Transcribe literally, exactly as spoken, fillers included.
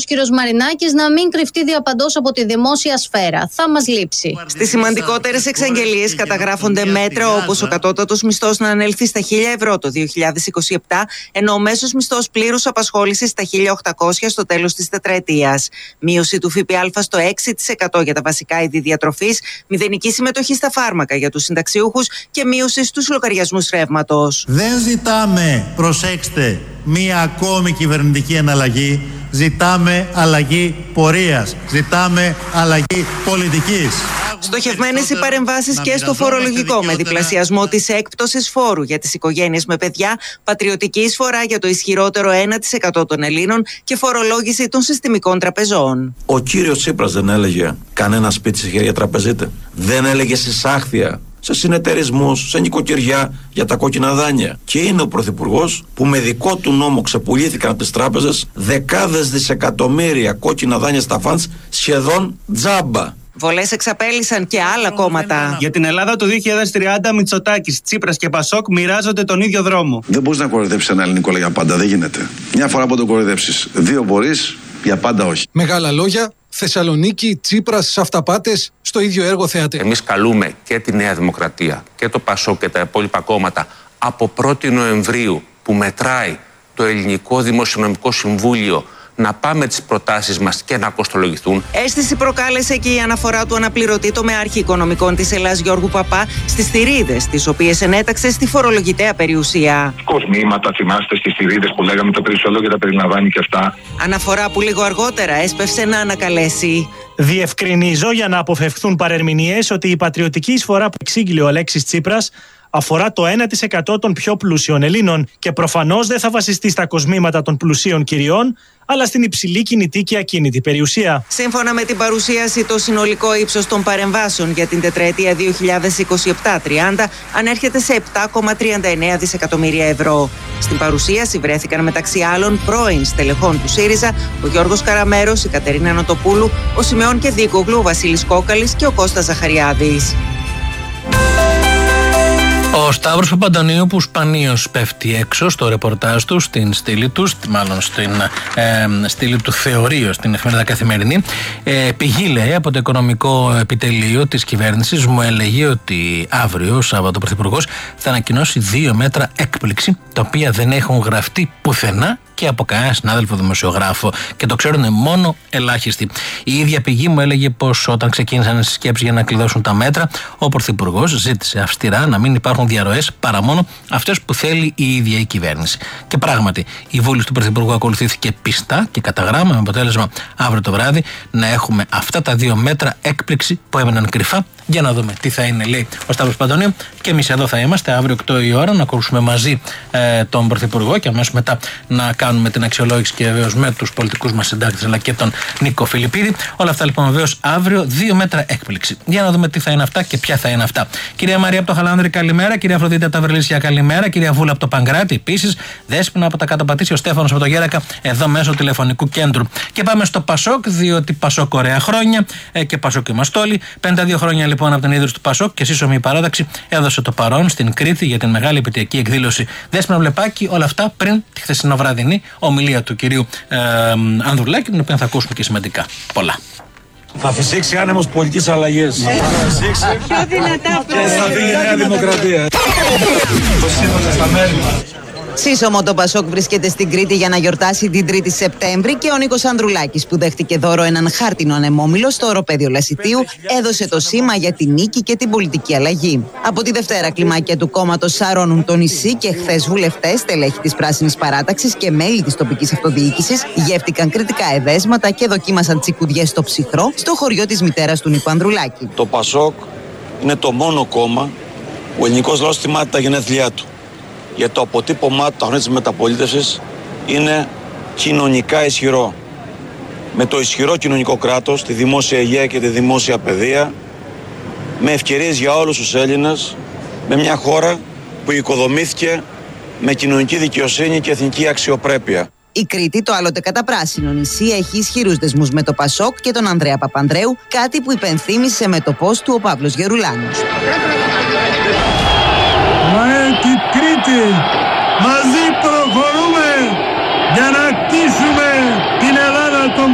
κύριος Μαρινάκης να μην κρυφτεί διαπαντός από τη δημόσια σφαίρα. Θα μας λείψει. Στις σημαντικότερες εξαγγελίες καταγράφονται μέτρα όπως ο κατώτατος μισθός να ανέλθει στα χίλια ευρώ το δύο χιλιάδες είκοσι επτά, ενώ ο μέσος μισθός πλήρους απασχόλησης στα χίλια οκτακόσια στο τέλος της τετραετίας. Μείωση του ΦΠΑ στο έξι τοις εκατό για τα βασικά είδη διατροφής, μηδενική συμμετοχή στα φάρμακα για τους συνταξιούχους και μείωση στους λογαριασμούς ρεύματος. Δεν ζητάμε, προσέξτε, μία ακόμη κυβερνητική εναλλαγή. Ζητάμε αλλαγή πορείας. Ζητάμε αλλαγή πολιτικής. Στοχευμένες οι παρεμβάσεις και στο φορολογικό, με διπλασιασμό της έκπτωσης φόρου για τις οικογένειες με παιδιά, πατριωτική εισφορά για το ισχυρότερο ένα τοις εκατό των Ελλήνων και φορολόγηση των συστημικών τραπεζών. Ο κύριος Τσίπρας δεν έλεγε κανένα σπίτι σε χέρια τραπεζίτε. Δεν έλεγε συσάχθεια σε συνεταιρισμούς, σε νοικοκυριά για τα κόκκινα δάνεια. Και είναι ο πρωθυπουργός που με δικό του νόμο ξεπουλήθηκαν από τις τράπεζες δεκάδες δισεκατομμύρια κόκκινα δάνεια στα φαντς σχεδόν τζάμπα. Βολές εξαπέλυσαν και άλλα κόμματα. Για την Ελλάδα το δύο χιλιάδες τριάντα, Μητσοτάκης, Τσίπρας και Πασόκ μοιράζονται τον ίδιο δρόμο. Δεν μπορείς να κοροϊδέψεις ένα ελληνικό για πάντα, δεν γίνεται. Μια φορά που τον κοροϊδέψεις, δύο μπορείς, για πάντα όχι. Μεγάλα λόγια, Θεσσαλονίκη, Τσίπρας, αυταπάτες, στο ίδιο έργο θεατέ. Εμείς καλούμε και τη Νέα Δημοκρατία και το Πασόκ και τα υπόλοιπα κόμματα από πρώτη Νοεμβρίου που μετράει το Ελληνικό Δημοσιονομικό Συμβούλιο να πάμε τις προτάσεις μας και να κοστολογηθούν. Αίσθηση προκάλεσε και η αναφορά του αναπληρωτή τομεάρχη οικονομικών της Ελλάδας Γιώργου Παπά στις θηρίδες, τις οποίες ενέταξε στη φορολογητέα περιουσία. Κοσμήματα, θυμάστε, στις θηρίδες που λέγαμε το περισσότερο τα περιλαμβάνει και αυτά. Αναφορά που λίγο αργότερα έσπευσε να ανακαλέσει. Διευκρινίζω για να αποφευχθούν παρερμηνίες ότι η πατριωτική εισφορά που εξήγηλε ο Αλέξης Τσίπρας αφορά το ένα τοις εκατό των πιο πλούσιων Ελλήνων και προφανώς δεν θα βασιστεί στα κοσμήματα των πλουσίων κυριών, αλλά στην υψηλή κινητή και ακίνητη περιουσία. Σύμφωνα με την παρουσίαση, το συνολικό ύψος των παρεμβάσεων για την τετραετία δύο χιλιάδες είκοσι επτά τριάντα ανέρχεται σε επτά κόμμα τριάντα εννέα δισεκατομμύρια ευρώ. Στην παρουσίαση βρέθηκαν μεταξύ άλλων πρώην στελεχών του ΣΥΡΙΖΑ, ο Γιώργος Καραμέρος, η Κατερίνα Νοτοπούλου, ο Σιμεών Κεδίκογλου, ο Βασίλης Κόκαλης και ο Κώστας Ζαχαριάδης. Ο Σταύρος Παπαντονίου, που σπανίως πέφτει έξω στο ρεπορτάζ του, στην στήλη του, μάλλον στην ε, στήλη του θεωρείο στην εφημερίδα Καθημερινή, ε, πηγή λέει από το οικονομικό επιτελείο της κυβέρνησης, μου έλεγε ότι αύριο, Σάββατο, ο Πρωθυπουργός θα ανακοινώσει δύο μέτρα έκπληξη, τα οποία δεν έχουν γραφτεί πουθενά και από κανένα συνάδελφο δημοσιογράφο και το ξέρουν μόνο ελάχιστοι. Η ίδια πηγή μου έλεγε πως όταν ξεκίνησαν οι σκέψεις για να κλειδώσουν τα μέτρα, ο Πρωθυπουργός ζήτησε αυστηρά να μην υπάρχουν διαρροές παρά μόνο αυτές που θέλει η ίδια η κυβέρνηση. Και πράγματι, η βούληση του Πρωθυπουργού ακολουθήθηκε πιστά και κατά γράμμα, με αποτέλεσμα αύριο το βράδυ να έχουμε αυτά τα δύο μέτρα έκπληξη που έμεναν κρυφά. Για να δούμε τι θα είναι, λέει ο Σταύρος Παντονίου. Και εμείς εδώ θα είμαστε αύριο οκτώ η ώρα να ακούσουμε μαζί ε, τον Πρωθυπουργό και αμέσως μετά να κάνουμε την αξιολόγηση και βεβαίως με τους πολιτικούς μας συντάκτες αλλά και τον Νίκο Φιλιππίδη. Όλα αυτά λοιπόν βεβαίως αύριο, δύο μέτρα έκπληξη. Για να δούμε τι θα είναι αυτά και ποια θα είναι αυτά. Κυρία Μαρία από το Χαλάνδρη, καλημέρα. Κυρία Αφροδίτη από τα Βρελίσια, καλημέρα. Κυρία Βούλα από το Παγκράτη, επίσης. Δέσποινα από τα Κάτω Πατήσια, ο Στέφανος από το Γέρακα, εδώ μέσω τηλεφωνικού κέντρου. Και πάμε στο Πασόκ, διότι Πασόκ ωραία χρόνια ε, και Πασόκ είμαστε όλοι. πενήντα δύο χρόνια λοιπόν από την ίδρυση του Πασόκ και σύσσωμη η παράταξη έδωσε το παρόν στην Κρήτη για την μεγάλη επαιτειακή εκδήλωση. Δέσποινα Βλεπάκη, όλα αυτά πριν τη χθεσινοβραδινή ομιλία του κυρίου ε, Ανδρουλάκη, την οποία θα ακούσουμε και σημαντικά πολλά. Θα φυσήξει άνεμος πολιτικής αλλαγής. Θα φυσήξει πιο δυνατά και θα φύγει η Νέα Δημοκρατία. Το σύνολο στα μέρη μας. Σύσσωμο το Πασόκ βρίσκεται στην Κρήτη για να γιορτάσει την Τρίτη Σεπτέμβρη και ο Νίκος Ανδρουλάκης, που δέχτηκε δώρο έναν χάρτινο ανεμόμυλο στο οροπέδιο Λασιτίου, έδωσε το σήμα για την νίκη και την πολιτική αλλαγή. Από τη Δευτέρα, κλιμάκια του κόμματος σαρώνουν το νησί και χθες βουλευτές, στελέχη της Πράσινης Παράταξης και μέλη της τοπικής αυτοδιοίκησης γεύτηκαν κριτικά εδέσματα και δοκίμασαν τσικουδιές στο ψυχρό στο χωριό της μητέρας του Νίκου Ανδρουλάκη. Το Πασόκ είναι το μόνο κόμμα που ο ελληνικός λαός θυμάται τα γενέθλιά του. Γιατί το αποτύπωμά του τα χρόνια της μεταπολίτευσης είναι κοινωνικά ισχυρό. Με το ισχυρό κοινωνικό κράτος, τη δημόσια υγεία και τη δημόσια παιδεία, με ευκαιρίες για όλους τους Έλληνες, με μια χώρα που οικοδομήθηκε με κοινωνική δικαιοσύνη και εθνική αξιοπρέπεια. Η Κρήτη, το άλλοτε καταπράσινο νησί, έχει ισχυρούς δεσμούς με το Πασόκ και τον Ανδρέα Παπανδρέου, κάτι που υπενθύμησε με το πώς του ο Παύλος Γερουλάνος. Κρήτη, μαζί προχωρούμε για να κτίσουμε